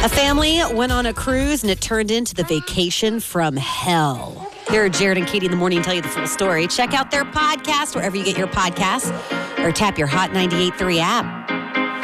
A family went on a cruise and it turned into the vacation from hell. Here are Jared and Katie in the morning tell you the full story. Check out their podcast wherever you get your podcasts or tap your Hot 98.3 app.